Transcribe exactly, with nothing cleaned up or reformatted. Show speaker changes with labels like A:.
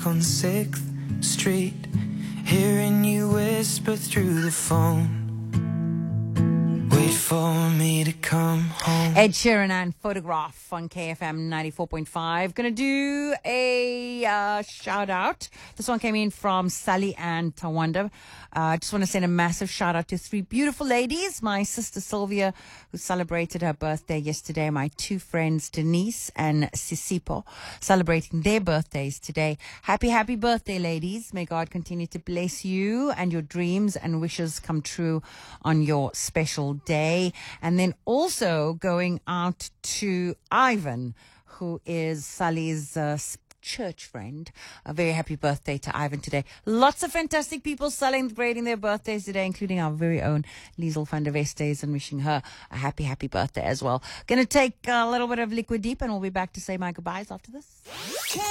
A: on sixth Street, hearing you whisper through the phone. Wait for me to come home.
B: Ed Sheeran and Photograph on K F M ninety-four point five. Gonna do a uh, shout out. This one came in from Sally and Tawanda. I uh, just want to send a massive shout out to three beautiful ladies. My sister Sylvia, who celebrated her birthday yesterday. My two friends Denise and Sisipo, celebrating their birthdays today. Happy, happy birthday, ladies. May God continue to bless you and your dreams and wishes come true on your special day. And then also going out to Ivan, who is Sally's uh, church friend. A very happy birthday to Ivan today. Lots of fantastic people celebrating their birthdays today, including our very own Liesel van der Vestes, and wishing her a happy, happy birthday as well. Going to take a little bit of Liquid Deep, and we'll be back to say my goodbyes after this.